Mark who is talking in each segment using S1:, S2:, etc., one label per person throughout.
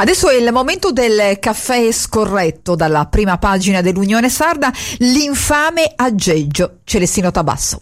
S1: Adesso è il momento del caffè scorretto. Dalla prima pagina dell'Unione Sarda, l'infame aggeggio. Celestino Tabasso.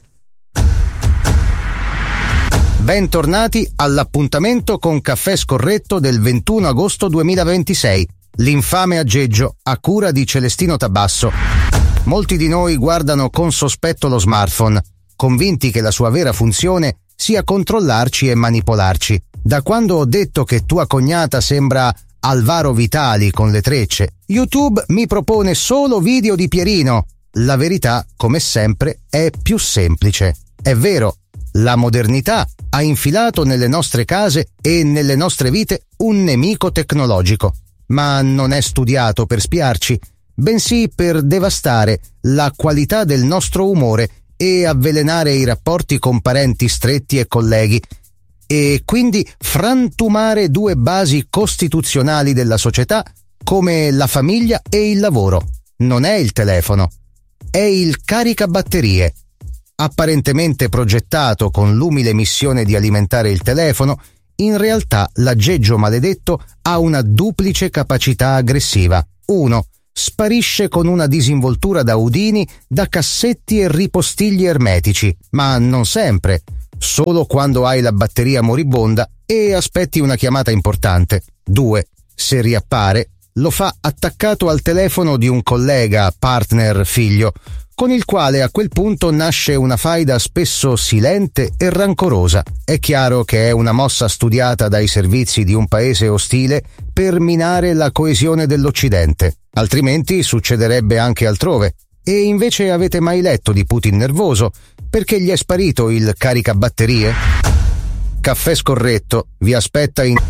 S2: Bentornati all'appuntamento con Caffè Scorretto del 21 agosto 2026. L'infame aggeggio a cura di Celestino Tabasso. Molti di noi guardano con sospetto lo smartphone, convinti che la sua vera funzione sia controllarci e manipolarci. Da quando ho detto che tua cognata sembra Alvaro Vitali con le trecce, YouTube mi propone solo video di Pierino. La verità, come sempre, è più semplice. È vero, la modernità ha infilato nelle nostre case e nelle nostre vite un nemico tecnologico, ma non è studiato per spiarci, bensì per devastare la qualità del nostro umore e avvelenare i rapporti con parenti stretti e colleghi, e quindi frantumare due basi costituzionali della società come la famiglia e il lavoro. Non è il telefono, è il caricabatterie. Apparentemente progettato con l'umile missione di alimentare il telefono, in realtà l'aggeggio maledetto ha una duplice capacità aggressiva. 1. Sparisce con una disinvoltura da udini, da cassetti e ripostigli ermetici, ma non sempre, solo quando hai la batteria moribonda e aspetti una chiamata importante. 2. Se riappare, lo fa attaccato al telefono di un collega, partner, figlio, con il quale a quel punto nasce una faida spesso silente e rancorosa. È chiaro che è una mossa studiata dai servizi di un paese ostile per minare la coesione dell'Occidente, altrimenti succederebbe anche altrove. E invece avete mai letto di Putin nervoso? Perché gli è sparito il caricabatterie? Caffè Scorretto vi aspetta in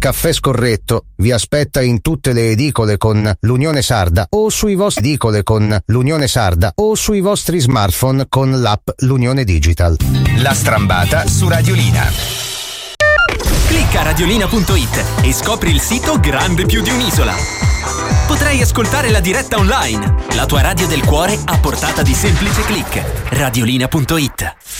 S2: tutte le edicole con l'Unione Sarda o sui vostri smartphone con l'app L'Unione Digital.
S3: La strambata su Radiolina. Clicca radiolina.it e scopri il sito grande più di un'isola. Potrai ascoltare la diretta online, la tua radio del cuore a portata di semplice click. Radiolina.it.